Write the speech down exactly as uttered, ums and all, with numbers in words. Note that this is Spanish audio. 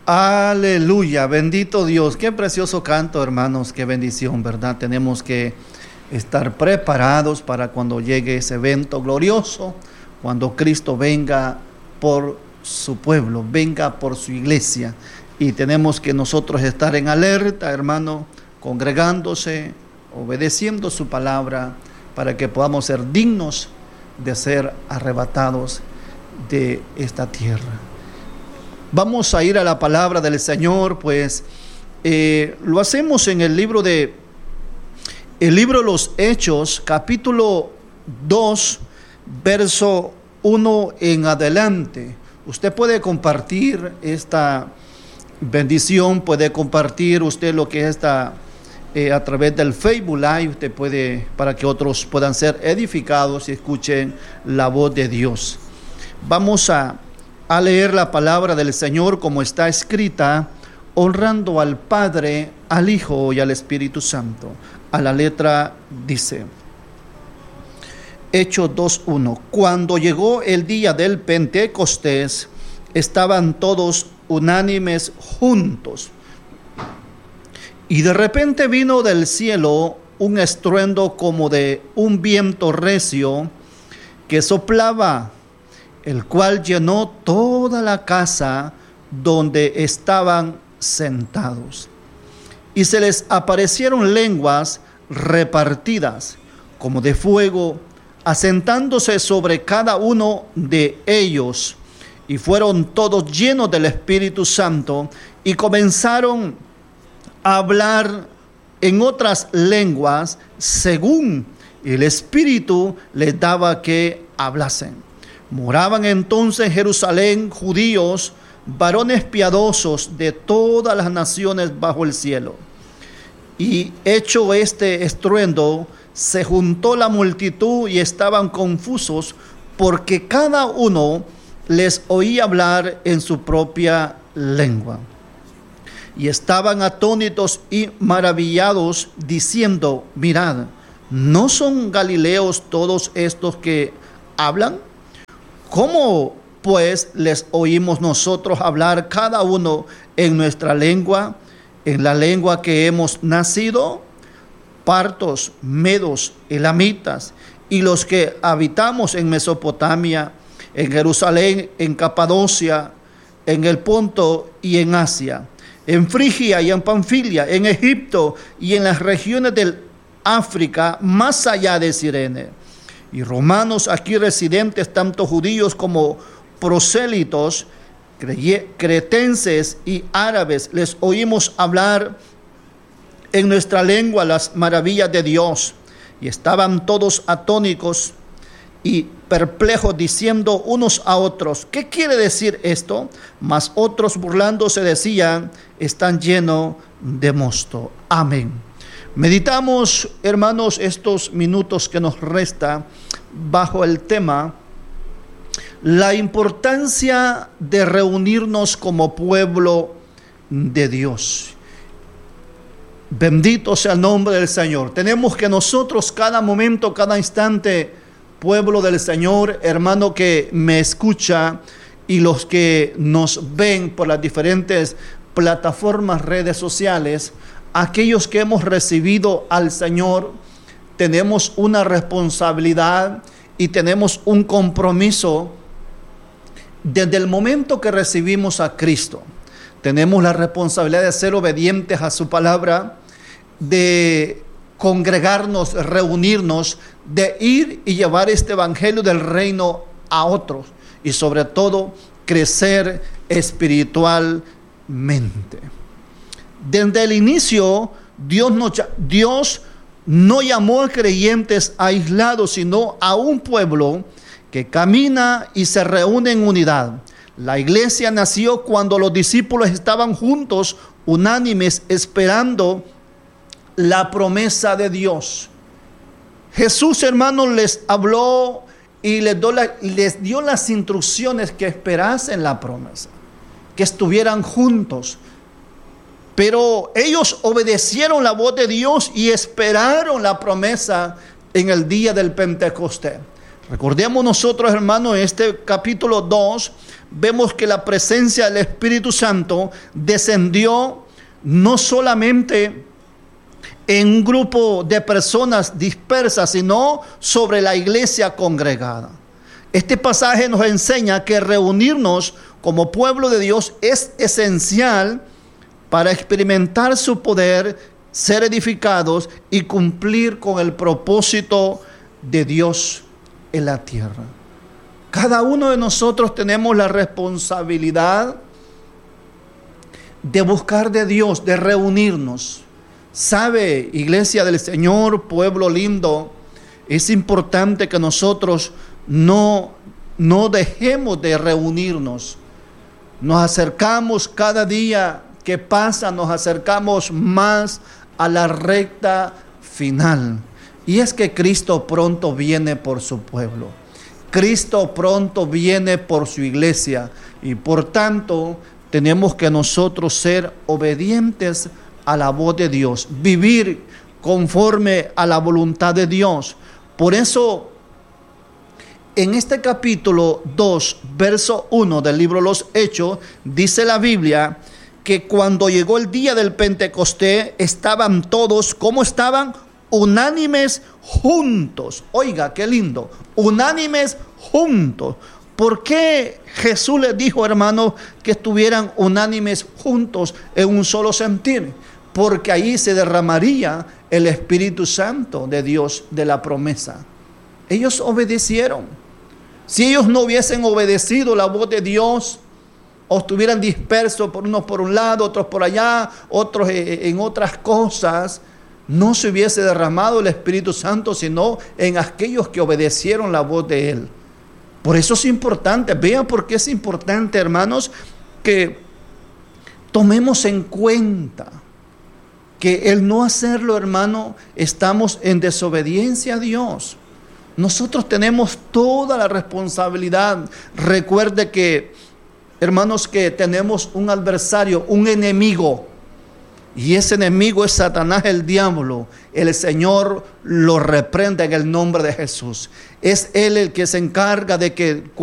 Aleluya, bendito Dios. Qué precioso canto, hermanos, qué bendición, ¿verdad? Tenemos que estar preparados para cuando llegue ese evento glorioso, cuando Cristo venga por su pueblo, venga por su iglesia. Y tenemos que nosotros estar en alerta, hermano, congregándose, obedeciendo su palabra, para que podamos ser dignos de ser arrebatados de esta tierra. Vamos a ir a la palabra del Señor, pues eh, lo hacemos en el libro de el libro de los Hechos, capítulo dos, verso uno en adelante. Usted puede compartir esta bendición, puede compartir usted lo que es esta eh, a través del Facebook Live. Usted puede, para que otros puedan ser edificados y escuchen la voz de Dios. Vamos a a leer la palabra del Señor como está escrita, honrando al Padre, al Hijo y al Espíritu Santo. A la letra dice, Hechos dos uno. Cuando llegó el día del Pentecostés, estaban todos unánimes juntos. Y de repente vino del cielo un estruendo como de un viento recio que soplaba, el cual llenó toda la casa donde estaban sentados. Y se les aparecieron lenguas repartidas como de fuego, asentándose sobre cada uno de ellos. Y fueron todos llenos del Espíritu Santo y comenzaron a hablar en otras lenguas según el Espíritu les daba que hablasen. Moraban entonces en Jerusalén judíos, varones piadosos de todas las naciones bajo el cielo. Y hecho este estruendo, se juntó la multitud y estaban confusos, porque cada uno les oía hablar en su propia lengua. Y estaban atónitos y maravillados, diciendo: mirad, ¿no son galileos todos estos que hablan? ¿Cómo pues les oímos nosotros hablar cada uno en nuestra lengua, en la lengua que hemos nacido? Partos, medos, elamitas, y los que habitamos en Mesopotamia, en Jerusalén, en Capadocia, en el Ponto y en Asia, en Frigia y en Panfilia, en Egipto y en las regiones del África, más allá de Cirene. Y romanos aquí residentes, tanto judíos como prosélitos, cretenses y árabes, les oímos hablar en nuestra lengua las maravillas de Dios. Y estaban todos atónicos y perplejos, diciendo unos a otros: ¿qué quiere decir esto? Mas otros, burlándose, decían: están llenos de mosto. Amén. Meditamos, hermanos, estos minutos que nos resta bajo el tema: la importancia de reunirnos como pueblo de Dios. Bendito sea el nombre del Señor. Tenemos que nosotros cada momento, cada instante, pueblo del Señor, hermano que me escucha y los que nos ven por las diferentes plataformas, redes sociales, aquellos que hemos recibido al Señor, tenemos una responsabilidad y tenemos un compromiso. Desde el momento que recibimos a Cristo, tenemos la responsabilidad de ser obedientes a su palabra, de congregarnos, reunirnos, de ir y llevar este evangelio del reino a otros y sobre todo crecer espiritualmente. Desde el inicio, Dios no, Dios no llamó a creyentes aislados, sino a un pueblo que camina y se reúne en unidad. La iglesia nació cuando los discípulos estaban juntos, unánimes, esperando la promesa de Dios. Jesús, hermanos, les habló y les dio, la, les dio las instrucciones que esperasen la promesa, que estuvieran juntos. Pero ellos obedecieron la voz de Dios y esperaron la promesa en el día del Pentecostés. Recordemos nosotros, hermanos, este capítulo dos, vemos que la presencia del Espíritu Santo descendió no solamente en un grupo de personas dispersas, sino sobre la iglesia congregada. Este pasaje nos enseña que reunirnos como pueblo de Dios es esencial para experimentar su poder, ser edificados y cumplir con el propósito de Dios en la tierra. Cada uno de nosotros tenemos la responsabilidad de buscar de Dios, de reunirnos. Sabe, iglesia del Señor, pueblo lindo, es importante que nosotros no, no dejemos de reunirnos. Nos acercamos cada día que pasa, nos acercamos más a la recta final. Y es que Cristo pronto viene por su pueblo. Cristo pronto viene por su iglesia. Y por tanto, tenemos que nosotros ser obedientes a la voz de Dios, vivir conforme a la voluntad de Dios. Por eso, en este capítulo dos, verso uno del libro de los Hechos, dice la Biblia que cuando llegó el día del Pentecostés, estaban todos, ¿cómo estaban? Unánimes juntos. Oiga, qué lindo, unánimes juntos. ¿Por qué Jesús les dijo, hermanos, que estuvieran unánimes juntos en un solo sentir? Porque ahí se derramaría el Espíritu Santo de Dios, de la promesa. Ellos obedecieron. Si ellos no hubiesen obedecido la voz de Dios, o estuvieran dispersos por unos por un lado, otros por allá, otros en otras cosas, no se hubiese derramado el Espíritu Santo, sino en aquellos que obedecieron la voz de Él. Por eso es importante, vean por qué es importante, hermanos, que tomemos en cuenta que el no hacerlo, hermano, estamos en desobediencia a Dios. Nosotros tenemos toda la responsabilidad. Recuerde que, hermanos, que tenemos un adversario, un enemigo. Y ese enemigo es Satanás, el diablo. El Señor lo reprende en el nombre de Jesús. Es Él el que se encarga de que